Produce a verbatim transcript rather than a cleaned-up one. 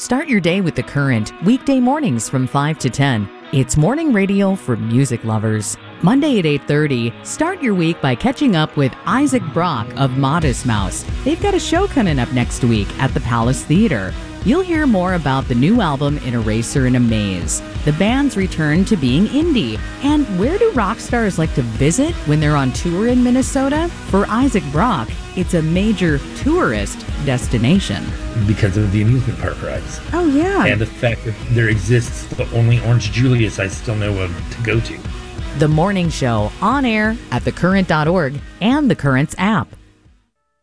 Start your day with The Current, weekday mornings from five to ten. It's morning radio for music lovers. Monday at eight thirty, start your week by catching up with Isaac Brock of Modest Mouse. They've got a show coming up next week at the Palace Theater. You'll hear more about the new album In a Racer in a Maze, the band's return to being indie, and where do rock stars like to visit when they're on tour in Minnesota? For Isaac Brock, it's a major tourist destination. Because of the amusement park rides. Oh, yeah. And the fact that there exists the only Orange Julius I still know of to go to. The Morning Show, on air at the current dot org and the Current's app.